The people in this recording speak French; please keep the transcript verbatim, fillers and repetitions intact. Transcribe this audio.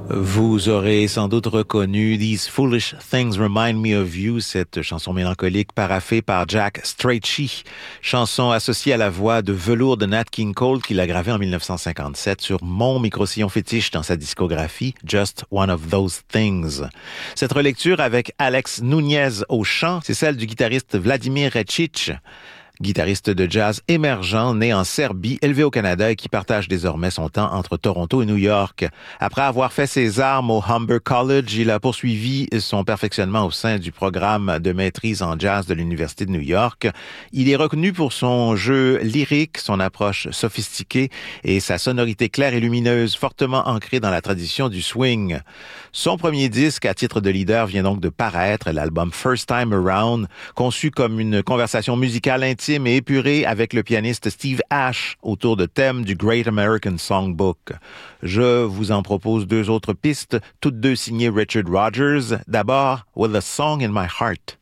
Vous aurez sans doute reconnu These Foolish Things Remind Me of You, cette chanson mélancolique paraphée par Jack Strachey, chanson associée à la voix de velours de Nat King Cole qu'il a gravée en dix-neuf cent cinquante-sept sur Mon micro-sillon fétiche dans sa discographie Just One of Those Things. Cette relecture avec Alex Nunez au chant, c'est celle du guitariste Vladimir Rečić, guitariste de jazz émergent, né en Serbie, élevé au Canada et qui partage désormais son temps entre Toronto et New York. Après avoir fait ses armes au Humber College, il a poursuivi son perfectionnement au sein du programme de maîtrise en jazz de l'Université de New York. Il est reconnu pour son jeu lyrique, son approche sophistiquée et sa sonorité claire et lumineuse, fortement ancrée dans la tradition du swing. Son premier disque à titre de leader vient donc de paraître, l'album First Time Around, conçu comme une conversation musicale intime et épuré avec le pianiste Steve Ash autour de thèmes du Great American Songbook. Je vous en propose deux autres pistes, toutes deux signées Richard Rodgers. D'abord, With a Song in My Heart.